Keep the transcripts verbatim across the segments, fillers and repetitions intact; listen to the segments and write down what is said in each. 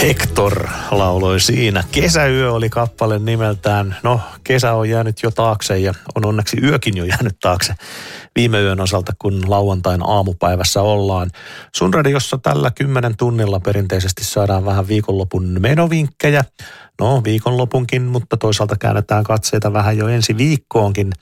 Hector lauloi siinä. Kesäyö oli kappale nimeltään. No, kesä on jäänyt jo taakse ja on onneksi yökin jo jäänyt taakse viime yön osalta, kun lauantain aamupäivässä ollaan. Sun radiossa tällä kymmenen tunnilla perinteisesti saadaan vähän viikonlopun menovinkkejä. No, viikonlopunkin, mutta toisaalta käännetään katseita vähän jo ensi viikkoonkin.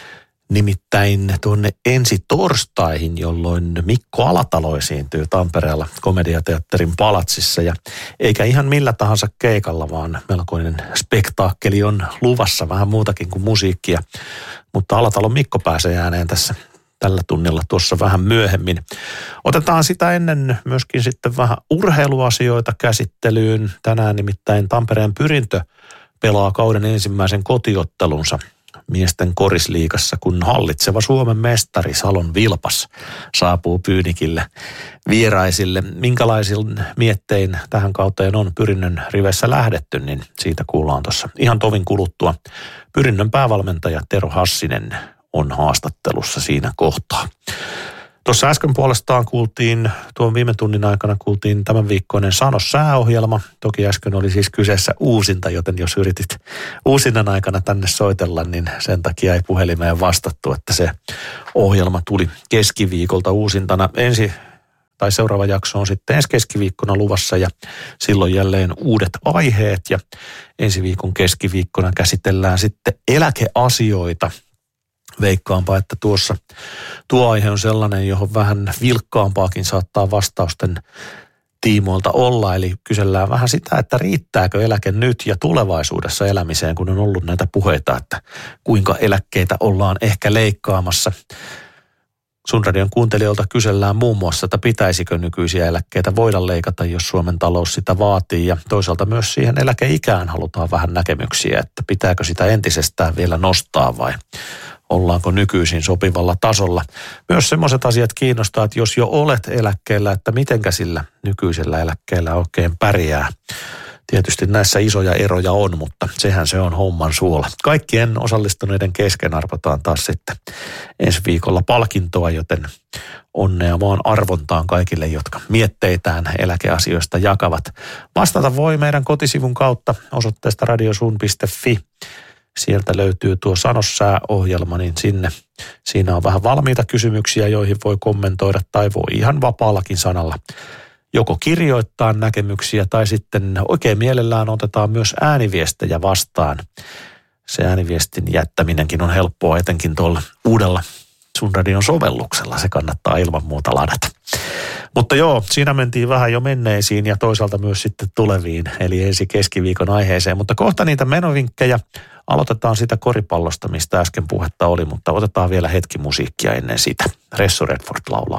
Nimittäin tuonne ensi torstaihin, jolloin Mikko Alatalo esiintyy Tampereella Komediateatterin palatsissa. Ja eikä ihan millä tahansa keikalla, vaan melkoinen spektaakkeli on luvassa, vähän muutakin kuin musiikkia. Mutta Alatalon Mikko pääsee ääneen tässä tällä tunnilla tuossa vähän myöhemmin. Otetaan sitä ennen myöskin sitten vähän urheiluasioita käsittelyyn. Tänään nimittäin Tampereen Pyrintö pelaa kauden ensimmäisen kotiottelunsa miesten korisliigassa, kun hallitseva Suomen mestari Salon Vilpas saapuu Pyynikille vieraisille. Minkälaisin miettein tähän kauteen on Pyrinnön riveissä lähdetty, niin siitä kuullaan tuossa ihan tovin kuluttua. Pyrinnön päävalmentaja Tero Hassinen on haastattelussa siinä kohtaa. Tuossa äsken puolestaan kuultiin, tuon viime tunnin aikana kuultiin tämän viikkoinen Sano sääohjelma. Toki äsken oli siis kyseessä uusinta, joten jos yritit uusinnan aikana tänne soitella, niin sen takia ei puhelimeen vastattu, että se ohjelma tuli keskiviikolta uusintana. Ensi tai seuraava jakso on sitten ensi keskiviikkona luvassa ja silloin jälleen uudet aiheet. Ja ensi viikon keskiviikkona käsitellään sitten eläkeasioita. Veikkaanpa, että tuossa tuo aihe on sellainen, johon vähän vilkkaampaakin saattaa vastausten tiimoilta olla. Eli kysellään vähän sitä, että riittääkö eläke nyt ja tulevaisuudessa elämiseen, kun on ollut näitä puheita, että kuinka eläkkeitä ollaan ehkä leikkaamassa. Sun radion kuuntelijoilta kysellään muun muassa, että pitäisikö nykyisiä eläkkeitä voida leikata, jos Suomen talous sitä vaatii. Ja toisaalta myös siihen eläkeikään halutaan vähän näkemyksiä, että pitääkö sitä entisestään vielä nostaa vai ollaanko nykyisin sopivalla tasolla. Myös semmoiset asiat kiinnostaa, että jos jo olet eläkkeellä, että mitenkä sillä nykyisellä eläkkeellä oikein pärjää. Tietysti näissä isoja eroja on, mutta sehän se on homman suola. Kaikkien osallistuneiden kesken arvotaan taas sitten ensi viikolla palkintoa, joten onnea vaan arvontaan kaikille, jotka mietteitään eläkeasioista jakavat. Vastata voi meidän kotisivun kautta osoitteesta radiosuun piste fi. Sieltä löytyy tuo Sano sääohjelma, niin sinne. Siinä on vähän valmiita kysymyksiä, joihin voi kommentoida tai voi ihan vapaallakin sanalla joko kirjoittaa näkemyksiä tai sitten oikein mielellään otetaan myös ääniviestejä vastaan. Se ääniviestin jättäminenkin on helppoa etenkin tuolla uudella Sun radion sovelluksella. Se kannattaa ilman muuta ladata. Mutta joo, siinä mentiin vähän jo menneisiin ja toisaalta myös sitten tuleviin, eli ensi keskiviikon aiheeseen. Mutta kohta niitä menovinkkejä. Aloitetaan sitä koripallosta, mistä äsken puhetta oli, mutta otetaan vielä hetki musiikkia ennen sitä. Ressu Redford laulaa